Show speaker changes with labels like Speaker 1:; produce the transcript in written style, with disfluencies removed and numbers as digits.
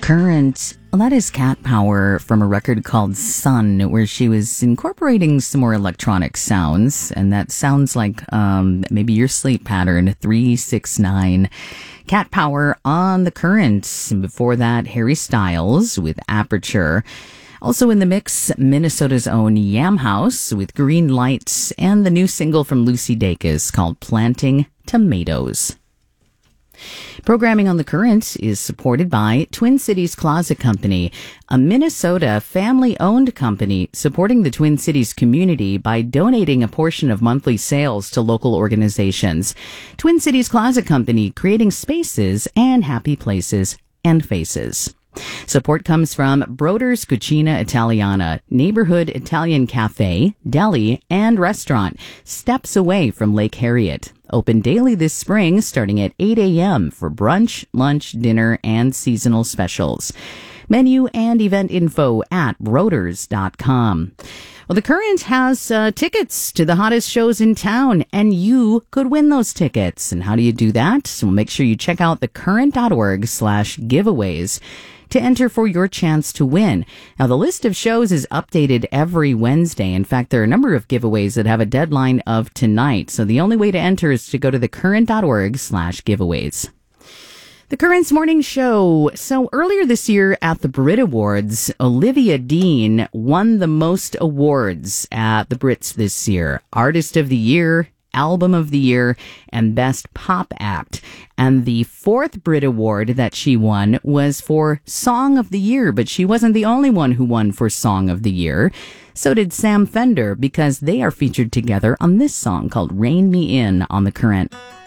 Speaker 1: Current. Well, that is Cat Power from a record called Sun, where she was incorporating some more electronic sounds, and that sounds like maybe your sleep pattern. 369. Cat Power on The Current. And before that, Harry Styles with Aperture. Also in the mix, Minnesota's own Yam House with Green Lights, and the new single from Lucy Dacus called Planting Tomatoes. Programming on The Current is supported by Twin Cities Closet Company, a Minnesota family-owned company supporting the Twin Cities community by donating a portion of monthly sales to local organizations. Twin Cities Closet Company, creating spaces and happy places and faces. Support comes from Broder's Cucina Italiana, neighborhood Italian cafe, deli, and restaurant, steps away from Lake Harriet. Open daily this spring, starting at 8 a.m. for brunch, lunch, dinner, and seasonal specials. Menu and event info at Broders.com. Well, The Current has tickets to the hottest shows in town, and you could win those tickets. And how do you do that? So make sure you check out thecurrent.org/giveaways to enter for your chance to win. Now, the list of shows is updated every Wednesday. In fact, there are a number of giveaways that have a deadline of tonight. So the only way to enter is to go to thecurrent.org/giveaways. The Current's morning show. So earlier this year at the Brit Awards, Olivia Dean won the most awards at the Brits this year. Artist of the Year, Album of the Year, and Best Pop Act. And the fourth Brit Award that she won was for Song of the Year, but she wasn't the only one who won for Song of the Year. So did Sam Fender, because they are featured together on this song called Rein Me In on The Current.